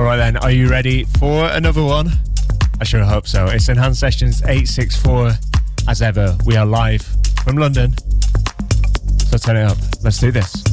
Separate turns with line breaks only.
Alright then, are you ready for another one? I sure hope so. It's Enhanced Sessions 864. As ever, we are live from London. So turn it up. Let's do this.